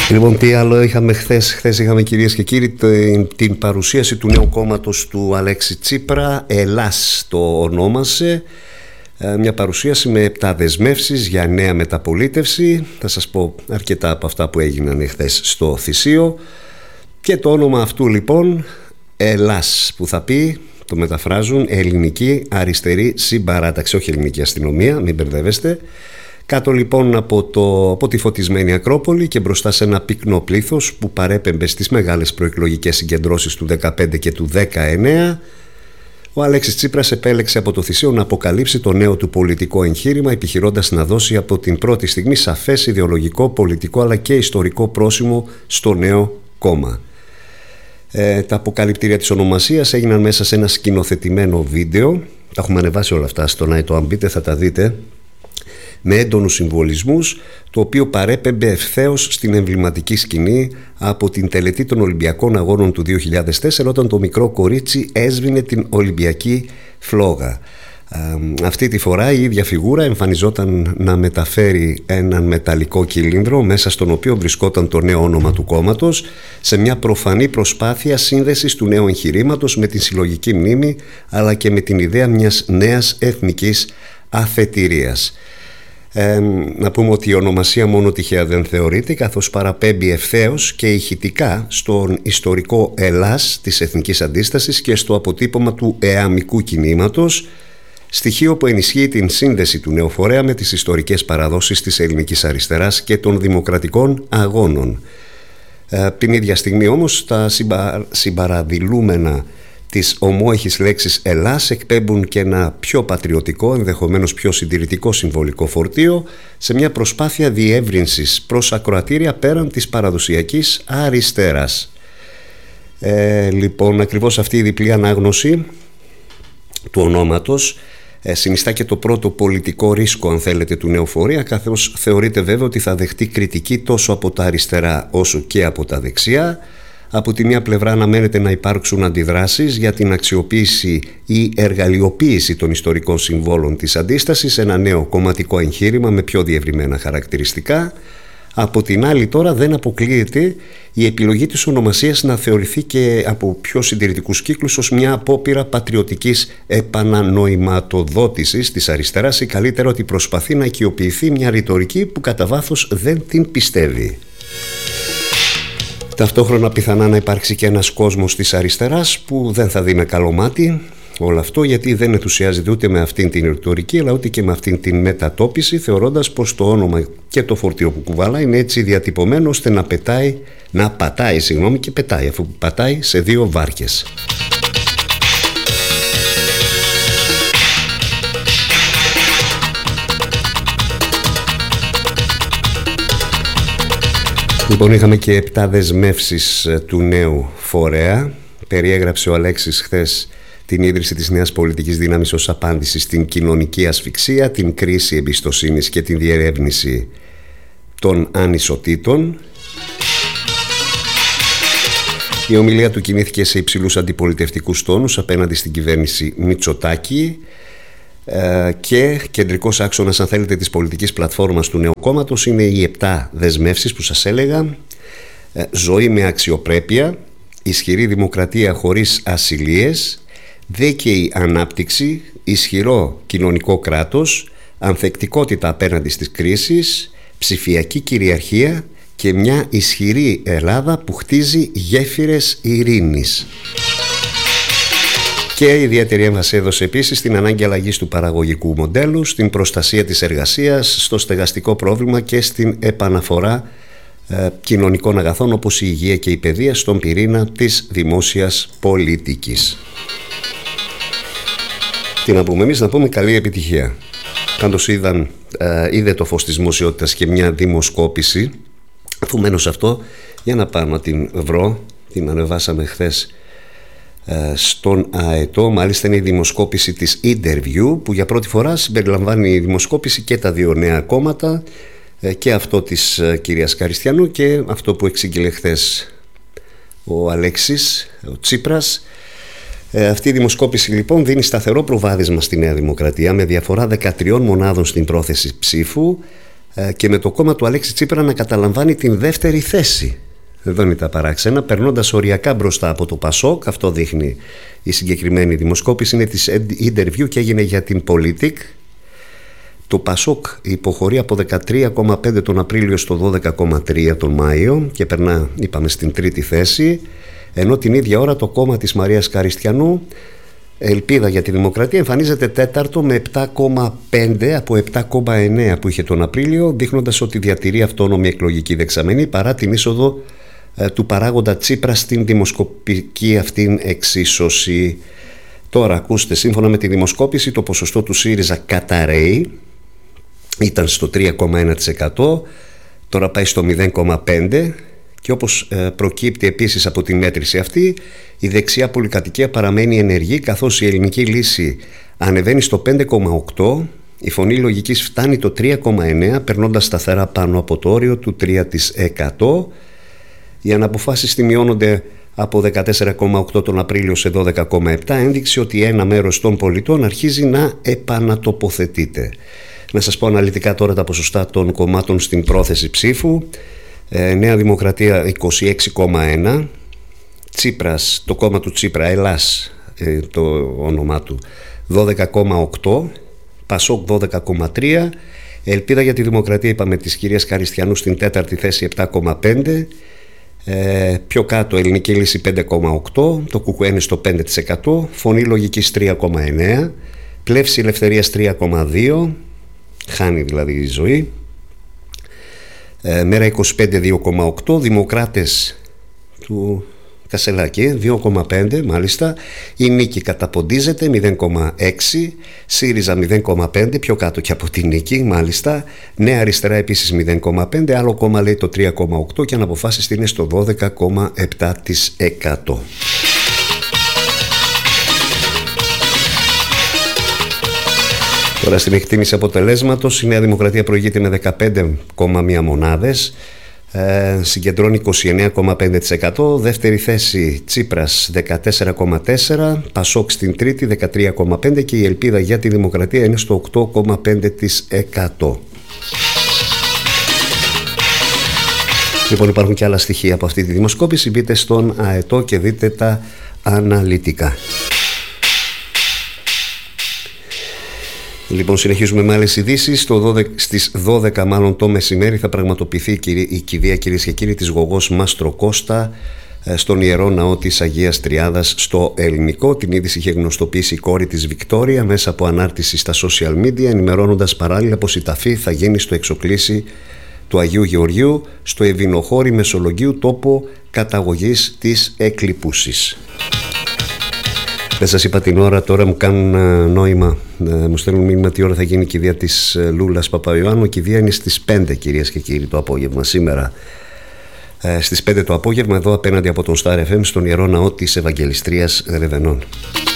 Λοιπόν, τι άλλο είχαμε χθες? Χθες είχαμε, κυρίες και κύριοι, την παρουσίαση του νέου κόμματος του Αλέξη Τσίπρα. Ελλάς το ονόμασε. Μια παρουσίαση με 7 δεσμεύσεις για νέα μεταπολίτευση. Θα σας πω αρκετά από αυτά που έγιναν χθες στο Θησίο. Και το όνομα αυτού λοιπόν, Ελλάς, που θα πει, το μεταφράζουν, Ελληνική Αριστερή Συμπαράταξη, όχι Ελληνική Αστυνομία, μην μπερδεύεστε. Κάτω λοιπόν από τη φωτισμένη Ακρόπολη και μπροστά σε ένα πυκνό πλήθος που παρέπεμπε στις μεγάλες προεκλογικές συγκεντρώσεις του 2015 και του 2019, ο Αλέξης Τσίπρας επέλεξε από το Θησίο να αποκαλύψει το νέο του πολιτικό εγχείρημα, επιχειρώντας να δώσει από την πρώτη στιγμή σαφές ιδεολογικό, πολιτικό αλλά και ιστορικό πρόσημο στο νέο κόμμα. Τα αποκαλυπτήρια της ονομασίας έγιναν μέσα σε ένα σκηνοθετημένο βίντεο. Τα έχουμε ανεβάσει όλα αυτά στο Night, αν μπείτε θα τα δείτε, με έντονους συμβολισμούς, το οποίο παρέπεμπε ευθέως στην εμβληματική σκηνή από την τελετή των Ολυμπιακών Αγώνων του 2004, όταν το μικρό κορίτσι έσβηνε την Ολυμπιακή φλόγα. Αυτή τη φορά η ίδια φιγούρα εμφανιζόταν να μεταφέρει έναν μεταλλικό κυλίνδρο μέσα στον οποίο βρισκόταν το νέο όνομα του κόμματος, σε μια προφανή προσπάθεια σύνδεσης του νέου εγχειρήματος με την συλλογική μνήμη αλλά και με την ιδέα μιας νέας εθνικής αφετηρίας. Να πούμε ότι η ονομασία μόνο τυχαία δεν θεωρείται, καθώς παραπέμπει ευθέως και ηχητικά στον ιστορικό Ελλάς της Εθνικής Αντίστασης και στο αποτύπωμα του εαμικού κινήματος, στοιχείο που ενισχύει την σύνδεση του νέου φορέα με τις ιστορικές παραδόσεις της ελληνικής αριστεράς και των δημοκρατικών αγώνων. Την ίδια στιγμή όμως τα συμπαραδηλούμενα της ομόεχης λέξης Ελλάς εκπέμπουν και ένα πιο πατριωτικό, ενδεχομένως πιο συντηρητικό συμβολικό φορτίο, σε μια προσπάθεια διεύρυνσης προς ακροατήρια πέραν της παραδοσιακής αριστεράς. Λοιπόν, ακριβώς αυτή η διπλή ανάγνωση του ονόματος συνιστά και το πρώτο πολιτικό ρίσκο, αν θέλετε, του νέου φορέα, καθώς θεωρείται βέβαια ότι θα δεχτεί κριτική τόσο από τα αριστερά όσο και από τα δεξιά. Από τη μία πλευρά αναμένεται να υπάρξουν αντιδράσεις για την αξιοποίηση ή εργαλειοποίηση των ιστορικών συμβόλων της αντίστασης, ένα νέο κομματικό εγχείρημα με πιο διευρυμένα χαρακτηριστικά. Από την άλλη τώρα δεν αποκλείεται η επιλογή της ονομασίας να θεωρηθεί και από πιο συντηρητικούς κύκλους ως μια απόπειρα πατριωτικής επανανοηματοδότησης της αριστεράς, ή καλύτερα ότι προσπαθεί να οικειοποιηθεί μια ρητορική που κατά βάθος δεν την πιστεύει. Ταυτόχρονα πιθανά να υπάρξει και ένας κόσμος της αριστεράς που δεν θα δει με καλό μάτι όλο αυτό, γιατί δεν ενθουσιάζεται ούτε με αυτήν την ρητορική αλλά ούτε και με αυτήν την μετατόπιση, θεωρώντας πως το όνομα και το φορτίο που κουβαλά είναι έτσι διατυπωμένο ώστε να πατάει και πετάει, αφού πατάει σε δύο βάρκες. Λοιπόν, είχαμε και 7 δεσμεύσεις του νέου φορέα. Περιέγραψε ο Αλέξης χθες την ίδρυση της νέας πολιτικής δύναμης ως απάντηση στην κοινωνική ασφυξία, την κρίση εμπιστοσύνης και την διερεύνηση των ανισοτήτων. Η ομιλία του κινήθηκε σε υψηλούς αντιπολιτευτικούς τόνους απέναντι στην κυβέρνηση Μητσοτάκη, και κεντρικός άξονας, αν θέλετε, της πολιτικής πλατφόρμας του νέου κόμματος είναι οι 7 δεσμεύσεις που σας έλεγα: ζωή με αξιοπρέπεια, ισχυρή δημοκρατία χωρίς ασυλίες, δίκαιη ανάπτυξη, ισχυρό κοινωνικό κράτος, ανθεκτικότητα απέναντι στις κρίσεις, ψηφιακή κυριαρχία και μια ισχυρή Ελλάδα που χτίζει γέφυρες ειρήνης. Και ιδιαίτερη έμφαση έδωσε επίσης στην ανάγκη αλλαγής του παραγωγικού μοντέλου, στην προστασία της εργασίας, στο στεγαστικό πρόβλημα και στην επαναφορά κοινωνικών αγαθών όπως η υγεία και η παιδεία στον πυρήνα της δημόσιας πολιτικής. Τι να πούμε εμείς? Να πούμε καλή επιτυχία. Πάντως είδε το φως της δημοσιότητας και μια δημοσκόπηση, αφού μένω σε αυτό, για να πάω να την βρω, την ανεβάσαμε χθες στον ΑΕΤΟ. Μάλιστα είναι η δημοσκόπηση της Interview, που για πρώτη φορά συμπεριλαμβάνει η δημοσκόπηση και τα δύο νέα κόμματα, και αυτό της κυρίας Καριστιανού και αυτό που εξήγηλε χθες ο Αλέξης, ο Τσίπρας. Αυτή η δημοσκόπηση λοιπόν δίνει σταθερό προβάδισμα στη Νέα Δημοκρατία με διαφορά 13 μονάδων στην πρόθεση ψήφου, και με το κόμμα του Αλέξη Τσίπρα να καταλαμβάνει την δεύτερη θέση. Εδώ είναι τα παράξενα, περνώντας οριακά μπροστά από το Πασόκ. Αυτό δείχνει η συγκεκριμένη δημοσκόπηση, είναι της Interview και έγινε για την Politic. Το Πασόκ υποχωρεί από 13,5 τον Απρίλιο στο 12,3 τον Μάιο και περνά, είπαμε, στην τρίτη θέση, ενώ την ίδια ώρα το κόμμα της Μαρίας Καριστιανού, Ελπίδα για τη Δημοκρατία, εμφανίζεται τέταρτο με 7,5 από 7,9 που είχε τον Απρίλιο, δείχνοντας ότι διατηρεί αυτόνομη εκλογική δεξαμενή παρά την είσοδο του παράγοντα Τσίπρα στην δημοσκοπική αυτήν εξίσωση. Τώρα ακούστε, σύμφωνα με τη δημοσκόπηση το ποσοστό του ΣΥΡΙΖΑ καταραίει, ήταν στο 3,1%, τώρα πάει στο 0,5%. Και όπως προκύπτει επίσης από τη μέτρηση αυτή, η δεξιά πολυκατοικία παραμένει ενεργή, καθώς η ελληνική λύση ανεβαίνει στο 5,8%, η φωνή λογικής φτάνει το 3,9%, περνώντας σταθερά πάνω από το όριο του 3%. Οι αναποφάσεις θυμιώνονται από 14,8 τον Απρίλιο σε 12,7, ένδειξη ότι ένα μέρος των πολιτών αρχίζει να επανατοποθετείται. Να σας πω αναλυτικά τώρα τα ποσοστά των κομμάτων στην πρόθεση ψήφου. Νέα Δημοκρατία 26,1, Τσίπρας, το κόμμα του Τσίπρα, Ελλάς το όνομά του, 12,8, Πασόκ 12,3, Ελπίδα για τη Δημοκρατία, είπαμε, της κυρίας Καριστιανού στην τέταρτη θέση 7,5, πιο κάτω Ελληνική Λύση 5,8, το ΚΚΕ στο 5%, Φωνή Λογικής 3,9, Πλεύση Ελευθερίας 3,2, χάνει δηλαδή η ζωή. Μέρα 25 2,8, Δημοκράτες του Κασελάκη 2,5 μάλιστα, η Νίκη καταποντίζεται 0,6, ΣΥΡΙΖΑ 0,5, πιο κάτω και από τη Νίκη μάλιστα, Νέα Αριστερά επίσης 0,5, άλλο κόμμα λέει το 3,8 και αναποφάσεις είναι στο 12,7%. Τώρα στην εκτίμηση αποτελέσματος η Νέα Δημοκρατία προηγείται με 15,1 μονάδες, συγκεντρώνει 29,5%, δεύτερη θέση Τσίπρας 14,4%, Πασόκ στην τρίτη 13,5% και η Ελπίδα για τη Δημοκρατία είναι στο 8,5%. Λοιπόν, υπάρχουν και άλλα στοιχεία από αυτή τη δημοσκόπηση, μπείτε στον ΑΕΤΟ και δείτε τα αναλυτικά. Λοιπόν, συνεχίζουμε με άλλες ειδήσεις. Στις 12 μάλλον το μεσημέρι θα πραγματοποιηθεί η κηδεία, κυρίες και κύριοι, της Γογός Μάστρο Κώστα στον Ιερό Ναό της Αγίας Τριάδας στο Ελληνικό. Την είδηση είχε γνωστοποιήσει η κόρη της Βικτόρια μέσα από ανάρτηση στα social media, ενημερώνοντας παράλληλα πως η ταφή θα γίνει στο εξοκλήσι του Αγίου Γεωργίου, στο Ευηνοχώρι Μεσολογγίου, τόπο καταγωγής της εκλειπούσης. Δεν σας είπα την ώρα, τώρα μου κάνουν νόημα, μου στέλνουν μήνυμα τι ώρα θα γίνει η κηδεία της Λούλας Παπαϊωάννου. Η κηδεία είναι στις 5, κυρίες και κύριοι, το απόγευμα σήμερα. Στις 5 το απόγευμα, εδώ απέναντι από τον Star FM, στον Ιερό Ναό της Ευαγγελιστρίας Ρεβενών.